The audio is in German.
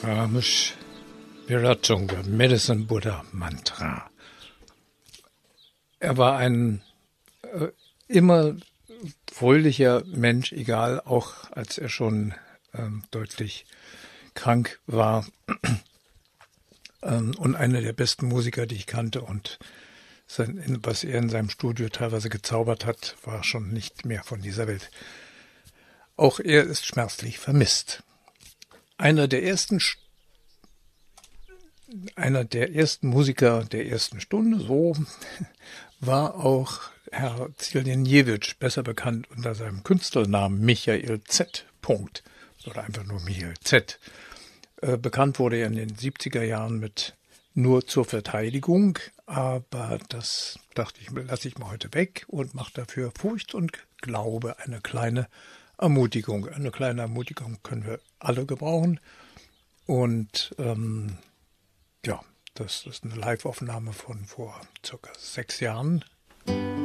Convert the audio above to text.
Ramesh Viratunga, Medicine Buddha Mantra. Er war ein immer fröhlicher Mensch, egal, auch als er schon deutlich krank war. Und einer der besten Musiker, die ich kannte. Und was er in seinem Studio teilweise gezaubert hat, war schon nicht mehr von dieser Welt. Auch er ist schmerzlich vermisst. Einer der ersten Musiker der ersten Stunde, so war auch Herr Zielinjewitsch, besser bekannt unter seinem Künstlernamen Michael Z. Oder einfach nur Michael Z. Bekannt wurde er in den 70er Jahren mit Nur zur Verteidigung, aber das dachte ich, lasse ich mal heute weg und mache dafür Furcht und Glaube, eine kleine Ermutigung. Eine kleine Ermutigung können wir alle gebrauchen. Und das ist eine Live-Aufnahme von vor circa 6 Jahren.